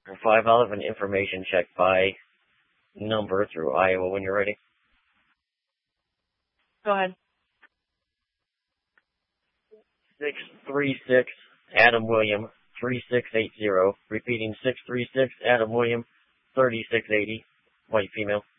5, I'll have an information check by number through Iowa when you're ready. Go ahead. 636 Adam William 3680. Repeating 636 Adam William 3680. White female.